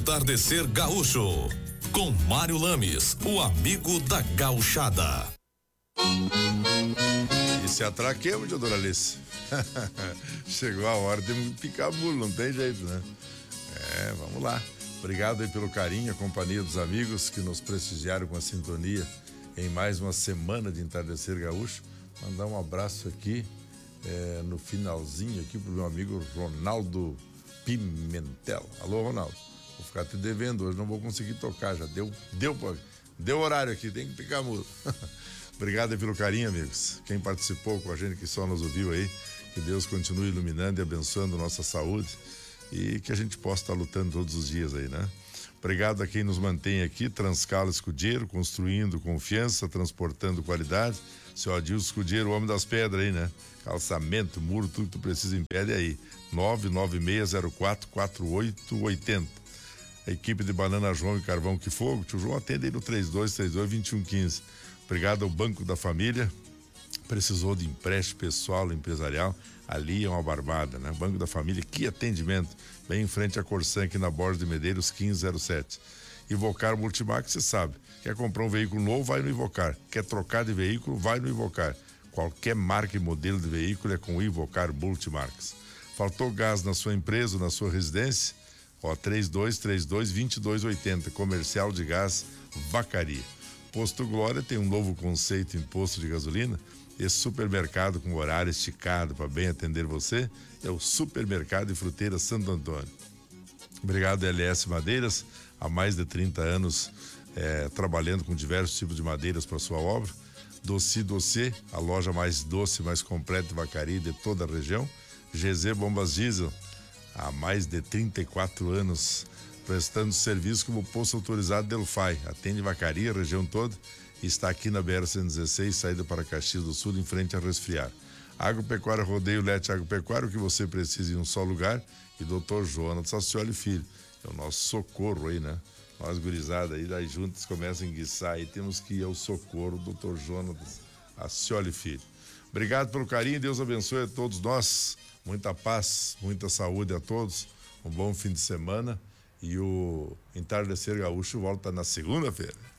Entardecer Gaúcho, com Mário Lames, o amigo da gauchada. E se atraquemos, Dona Alice. Chegou a hora de picar bolo, não tem jeito, né? Vamos lá. Obrigado aí pelo carinho, a companhia dos amigos que nos prestigiaram com a sintonia em mais uma semana de Entardecer Gaúcho. Mandar um abraço aqui no finalzinho aqui pro meu amigo Ronaldo Pimentel. Alô, Ronaldo. Vou ficar te devendo hoje, não vou conseguir tocar, já deu horário aqui, tem que picar mudo. Obrigado aí pelo carinho, amigos. Quem participou com a gente, que só nos ouviu aí, que Deus continue iluminando e abençoando nossa saúde e que a gente possa estar lutando todos os dias aí, né? Obrigado a quem nos mantém aqui, Transcala Escudeiro, construindo confiança, transportando qualidade. Seu Adilson Escudeiro, o homem das pedras aí, né? Calçamento, muro, tudo que tu precisa em pede aí. 996044880. A equipe de Banana João e Carvão Que Fogo, tio João atende aí no 3232-2115. Obrigado ao Banco da Família. Precisou de empréstimo pessoal, empresarial, ali é uma barbada, né? Banco da Família, que atendimento, bem em frente à Corsã, aqui na Borges de Medeiros, 1507. Ivocar Multimarcas, você sabe, quer comprar um veículo novo, vai no Ivocar, quer trocar de veículo, vai no Ivocar. Qualquer marca e modelo de veículo é com o Ivocar Multimarcas. Faltou gás na sua empresa, na sua residência? 3232-2280, comercial de gás Vacaria. Posto Glória tem um novo conceito em posto de gasolina. Esse supermercado com horário esticado para bem atender você é o Supermercado e Fruteira Santo Antônio. Obrigado, LS Madeiras, há mais de 30 anos trabalhando com diversos tipos de madeiras para sua obra. Doce, a loja mais doce, mais completa de Vacaria de toda a região. GZ Bombas Diesel, há mais de 34 anos prestando serviço como posto autorizado Delphi, atende Vacaria, região toda, e está aqui na BR-116, saída para Caxias do Sul, em frente a Resfriar. Agropecuária Rodeio Lete Agropecuária, o que você precisa em um só lugar, e Dr. Jonas Sacioli Filho, é o nosso socorro aí, né? Nós gurizada aí, daí juntos começam a enguiçar aí, temos que ir ao socorro, Dr. Jonas Sacioli Filho. Obrigado pelo carinho, Deus abençoe a todos nós, muita paz, muita saúde a todos, um bom fim de semana. E o Entardecer Gaúcho volta na segunda-feira.